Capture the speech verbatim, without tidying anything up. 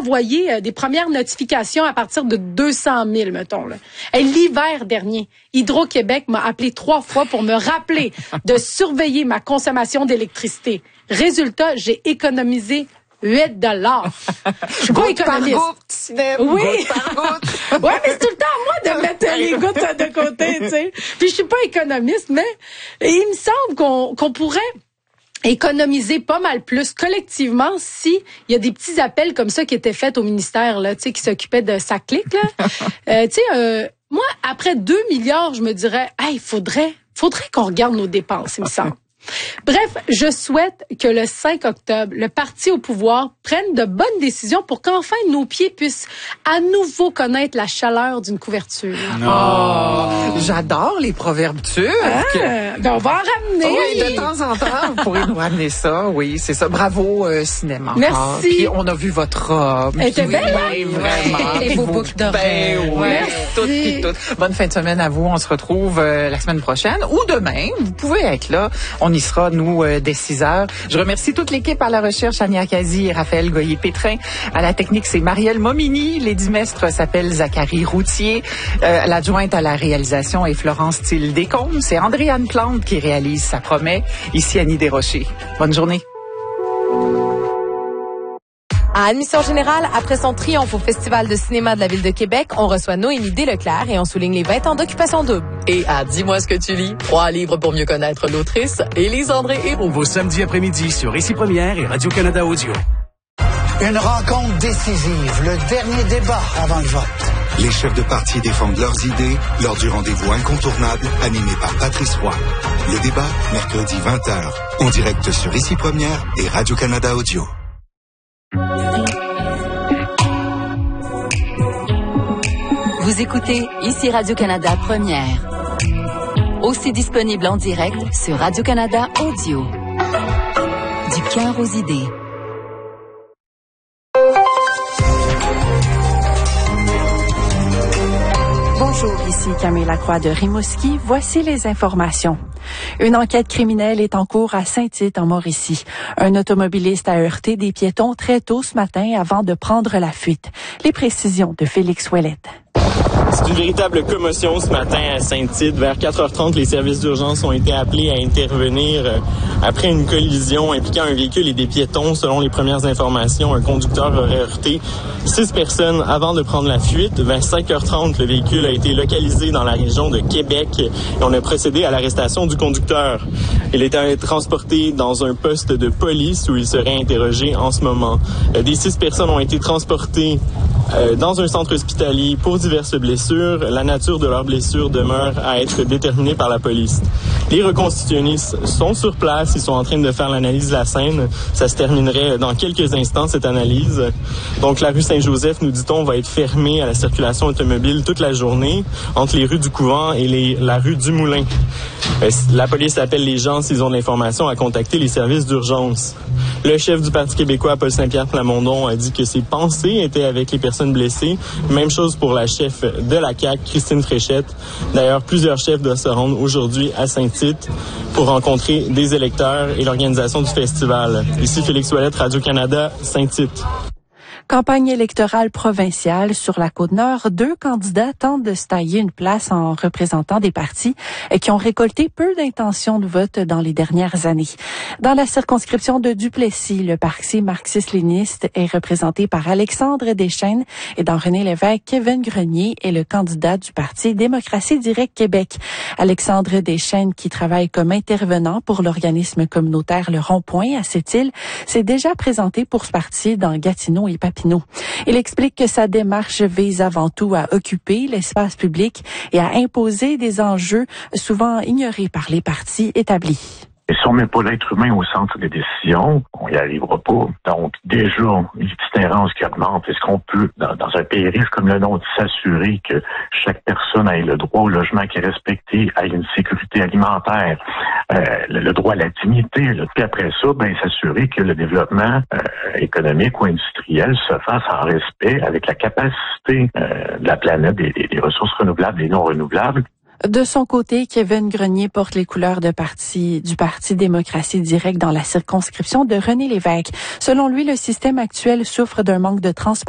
envoyé euh, des premières notifications à partir de deux cent mille, mettons. Là. Et l'hiver dernier, Hydro-Québec m'a appelé trois fois pour me rappeler de surveiller ma consommation d'électricité. Résultat, j'ai économisé huit dollars. Je suis pas économiste. Par goutte, cinéma, oui. Goutte par goutte. Ouais, mais c'est tout le temps à moi de mettre les gouttes de côté, tu sais. Puis je suis pas économiste, mais il me semble qu'on, qu'on pourrait économiser pas mal plus collectivement si il y a des petits appels comme ça qui étaient faits au ministère, là, tu sais, qui s'occupait de sa clique, là. euh, tu sais, euh, moi, après deux milliards, je me dirais, hey, faudrait, faudrait qu'on regarde nos dépenses, il me semble. Bref, je souhaite que le cinq octobre, le parti au pouvoir prenne de bonnes décisions pour qu'enfin nos pieds puissent à nouveau connaître la chaleur d'une couverture. Oh, j'adore les proverbes turcs. Ah, ben on va en ramener. Oui, de temps en temps, vous pourrez nous ramener ça. Oui, c'est ça. Bravo, euh, cinéma. Merci. Puis on a vu votre robe. Elle était belle, oui, vraiment. Et vos boucles d'oreilles. Ben, oui, toutes et toutes. Bonne fin de semaine à vous. On se retrouve euh, la semaine prochaine ou demain. Vous pouvez être là. On y sera, nous, euh, dès six heures. Je remercie toute l'équipe à la recherche, Ania Kazi et Raphaël Goyer-Pétrin. À la technique, c'est Marielle Momini. Lady Mestre s'appelle Zachary Routier. Euh, l'adjointe à la réalisation est Florence Thiel-Descombes. C'est Andréanne Plante qui réalise Ça promet. Ici Annie Desrochers. Bonne journée. À Admission Générale, après son triomphe au Festival de cinéma de la Ville de Québec, on reçoit Noémie Desleclerc et on souligne les vingt ans d'Occupation double. Et à Dis-moi ce que tu lis, trois livres pour mieux connaître l'autrice, Élise André Hérault. Vos samedis après-midi sur Ici Première et Radio-Canada Audio. Une rencontre décisive, le dernier débat avant le vote. Les chefs de parti défendent leurs idées lors du rendez-vous incontournable animé par Patrice Roy. Le débat, mercredi vingt heures, en direct sur Ici Première et Radio-Canada Audio. Vous écoutez Ici Radio-Canada Première. Aussi disponible en direct sur Radio-Canada Audio. Du cœur aux idées. Bonjour, ici Camille Lacroix de Rimouski. Voici les informations. Une enquête criminelle est en cours à Saint-Tite, en Mauricie. Un automobiliste a heurté des piétons très tôt ce matin avant de prendre la fuite. Les précisions de Félix Ouellette. C'est une véritable commotion ce matin à Saint-Tite. Vers quatre heures trente, les services d'urgence ont été appelés à intervenir après une collision impliquant un véhicule et des piétons. Selon les premières informations, un conducteur aurait heurté six personnes avant de prendre la fuite. Vers cinq heures trente, le véhicule a été localisé dans la région de Québec et on a procédé à l'arrestation du conducteur. Il était transporté dans un poste de police où il serait interrogé en ce moment. Des six personnes ont été transportées dans un centre hospitalier pour diverses blessures. La nature de leurs blessures demeure à être déterminée par la police. Les reconstitutionnistes sont sur place, ils sont en train de faire l'analyse de la scène. Ça se terminerait dans quelques instants, cette analyse. Donc la rue Saint-Joseph, nous dit-on, va être fermée à la circulation automobile toute la journée entre les rues du Couvent et les, la rue du Moulin. La police appelle les gens, s'ils ont de l'information, à contacter les services d'urgence. Le chef du Parti québécois, Paul Saint-Pierre Plamondon, a dit que ses pensées étaient avec les personnes blessées. Même chose pour la chef de la C A Q, Christine Fréchette. D'ailleurs, plusieurs chefs doivent se rendre aujourd'hui à Saint-Tite pour rencontrer des électeurs et l'organisation du festival. Ici Félix Ouellette, Radio-Canada, Saint-Tite. Campagne électorale provinciale sur la Côte-Nord, deux candidats tentent de se tailler une place en représentant des partis qui ont récolté peu d'intentions de vote dans les dernières années. Dans la circonscription de Duplessis, le parti marxiste-léniniste est représenté par Alexandre Deschênes et dans René Lévesque, Kevin Grenier est le candidat du parti Démocratie Direct Québec. Alexandre Deschênes, qui travaille comme intervenant pour l'organisme communautaire Le Rond-Point à Sept-Îles, s'est déjà présenté pour ce parti dans Gatineau et Papineau. Il explique que sa démarche vise avant tout à occuper l'espace public et à imposer des enjeux souvent ignorés par les partis établis. Et si on met pas l'être humain au centre des décisions, on y arrivera pas. Donc, déjà, l'itinérance qui augmente, est-ce qu'on peut, dans, dans un pays riche comme le nôtre, s'assurer que chaque personne ait le droit au logement qui est respecté, ait une sécurité alimentaire, euh, le, le droit à la dignité, là. Puis après ça, ben, s'assurer que le développement euh, économique ou industriel se fasse en respect avec la capacité euh, de la planète, des, des, des ressources renouvelables et non renouvelables. De son côté, Kevin Grenier porte les couleurs de parti, du Parti Démocratie Direct dans la circonscription de René Lévesque. Selon lui, le système actuel souffre d'un manque de transparence